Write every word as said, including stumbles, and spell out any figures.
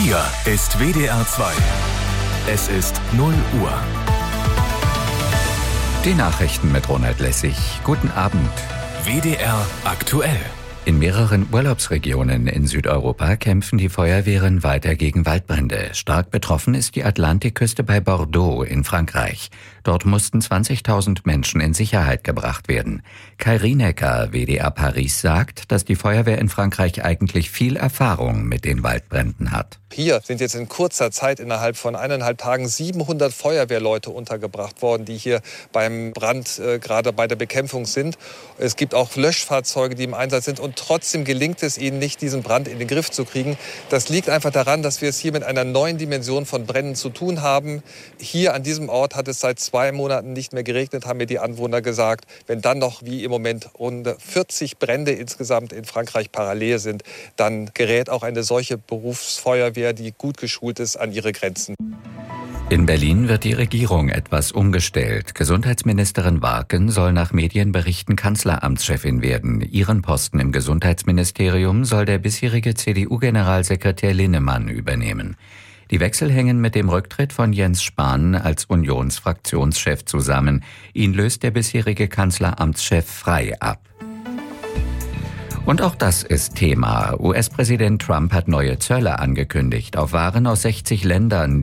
Hier ist W D R zwei. Es ist null Uhr. Die Nachrichten mit Ronald Lessig. Guten Abend. W D R aktuell. In mehreren Urlaubsregionen in Südeuropa kämpfen die Feuerwehren weiter gegen Waldbrände. Stark betroffen ist die Atlantikküste bei Bordeaux in Frankreich. Dort mussten zwanzigtausend Menschen in Sicherheit gebracht werden. Kai Rienecker, W D R Paris, sagt, dass die Feuerwehr in Frankreich eigentlich viel Erfahrung mit den Waldbränden hat. Hier sind jetzt in kurzer Zeit innerhalb von eineinhalb Tagen siebenhundert Feuerwehrleute untergebracht worden, die hier beim Brand äh, gerade bei der Bekämpfung sind. Es gibt auch Löschfahrzeuge, die im Einsatz sind, und trotzdem gelingt es ihnen nicht, diesen Brand in den Griff zu kriegen. Das liegt einfach daran, dass wir es hier mit einer neuen Dimension von Bränden zu tun haben. Hier an diesem Ort hat es seit zwei Monaten nicht mehr geregnet, haben mir die Anwohner gesagt. Wenn dann noch wie im Moment rund vierzig Brände insgesamt in Frankreich parallel sind, dann gerät auch eine solche Berufsfeuerwehr, die gut geschult ist, an ihre Grenzen. In Berlin wird die Regierung etwas umgestellt. Gesundheitsministerin Warken soll nach Medienberichten Kanzleramtschefin werden. Ihren Posten im Gesundheitsministerium soll der bisherige C D U-Generalsekretär Linnemann übernehmen. Die Wechsel hängen mit dem Rücktritt von Jens Spahn als Unionsfraktionschef zusammen. Ihn löst der bisherige Kanzleramtschef frei ab. Und auch das ist Thema. U S-Präsident Trump hat neue Zölle angekündigt auf Waren aus sechzig Ländern,